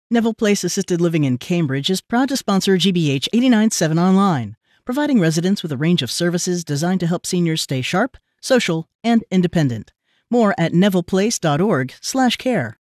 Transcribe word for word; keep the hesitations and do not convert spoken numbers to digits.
Neville Place Assisted Living in Cambridge is proud to sponsor G B H eighty-nine point seven Online, providing residents with a range of services designed to help seniors stay sharp, social, and independent. More at nevilleplace.org slash care.